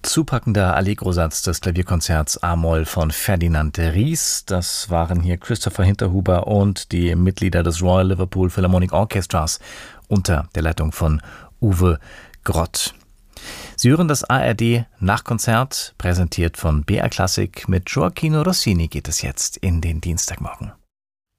zupackender Allegro-Satz des Klavierkonzerts A-Moll von Ferdinand Ries. Das waren hier Christopher Hinterhuber und die Mitglieder des Royal Liverpool Philharmonic Orchestras unter der Leitung von Uwe Grott. Sie hören das ARD Nachkonzert, präsentiert von BR Classic. Mit Gioachino Rossini geht es jetzt in den Dienstagmorgen.